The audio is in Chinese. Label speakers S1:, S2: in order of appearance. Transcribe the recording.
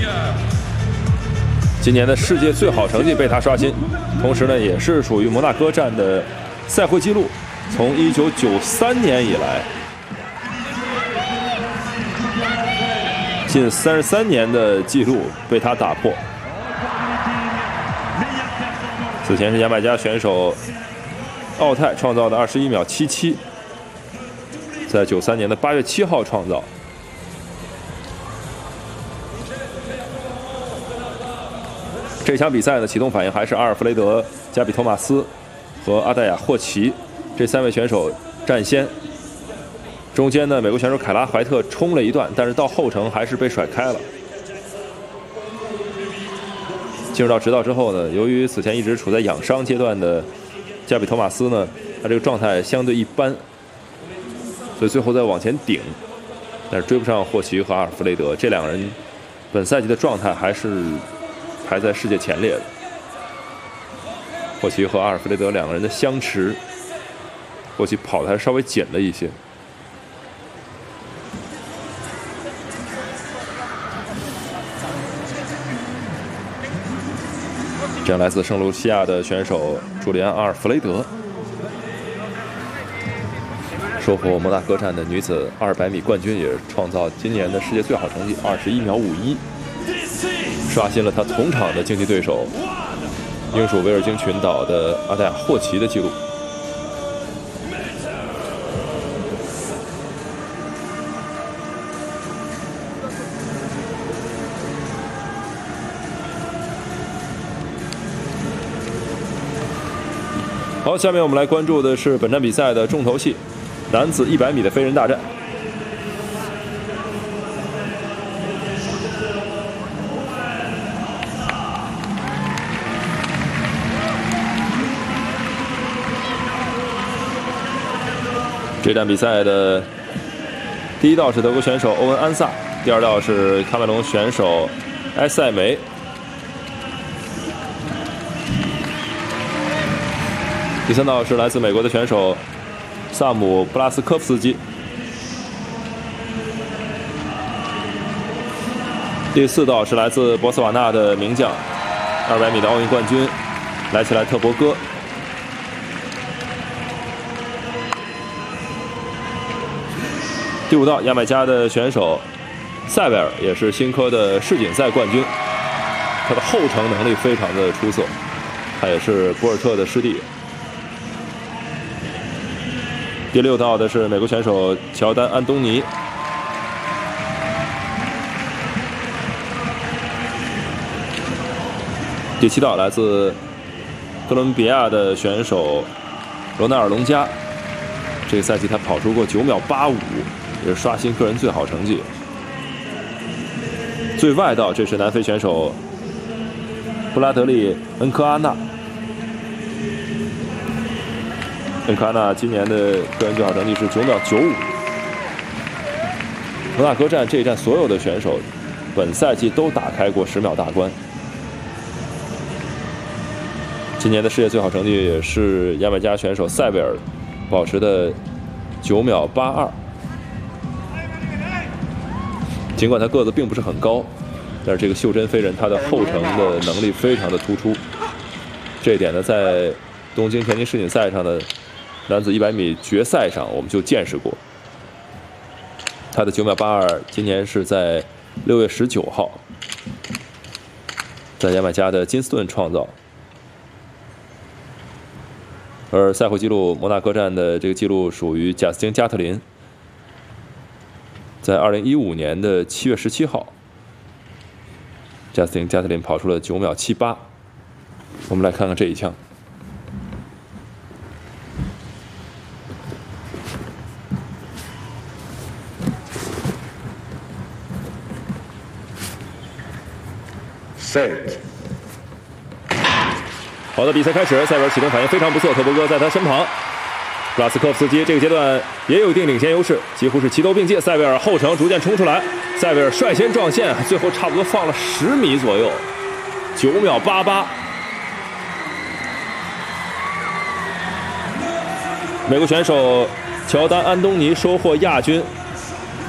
S1: 今年的世界最好成绩被他刷新，同时呢，也是属于摩纳哥站的赛会纪录，从1993年以来，近33年的纪录被他打破。此前是牙买加选手奥泰创造的21秒77，在93年的8月7号创造。这场比赛的启动反应还是阿尔弗雷德·加比托马斯和阿黛亚·霍奇这3位选手占先。中间呢，美国选手凯拉·怀特冲了一段，但是到后程还是被甩开了。进入到直道之后呢，由于此前一直处在养伤阶段的加比托马斯呢，他这个状态相对一般，所以最后再往前顶，但是追不上霍奇和阿尔弗雷德这两个人，本赛季的状态还是排在世界前列的。霍奇和阿尔弗雷德两个人的相持，霍奇跑的还是稍微紧了一些。这样来自圣卢西亚的选手朱利安·阿尔弗雷德收获摩纳哥站的女子200米冠军，也创造今年的世界最好成绩21秒51，刷新了他同场的竞技对手英属维尔京群岛的阿黛亚·霍奇的纪录。好，下面我们来关注的是本站比赛的重头戏——男子100米的飞人大战。这站比赛的第一道是德国选手欧文·安萨，第二道是喀麦隆选手埃塞梅。第三道是来自美国的选手萨姆·布拉斯科夫斯基。第四道是来自博茨瓦纳的名将，200米的奥运冠军莱切莱特伯戈。第五道，牙买加的选手塞维尔，也是新科的世锦赛冠军，他的后程能力非常的出色，他也是博尔特的师弟。第六道的是美国选手乔丹·安东尼。第七道来自哥伦比亚的选手罗纳尔·隆加，这个赛季他跑出过9秒85，也是刷新个人最好成绩。最外道，这是南非选手布拉德利·恩科阿纳。恩科阿纳今年的个人最好成绩是9秒95。摩纳哥站这一站所有的选手本赛季都打开过10秒大关。今年的世界最好成绩也是牙买加选手塞维尔保持的9秒82。尽管他个子并不是很高，但是这个袖珍飞人他的后程的能力非常的突出。这一点呢，在东京田径世锦赛上的男子100米决赛上我们就见识过。他的9秒82今年是在6月19号在牙买加的金斯顿创造。而赛会纪录摩纳哥站的这个纪录属于贾斯汀·加特林，在2015年的7月17号，贾斯汀·加特林跑出了9秒78。我们来看看这一枪。好的，比赛开始，塞维尔启动反应非常不错，特伯戈在他身旁。布拉斯科夫斯基这个阶段也有一定领先优势，几乎是齐头并进。塞维尔后程逐渐冲出来，塞维尔率先撞线，最后差不多放了10米左右，9秒88。美国选手乔丹·安东尼收获亚军，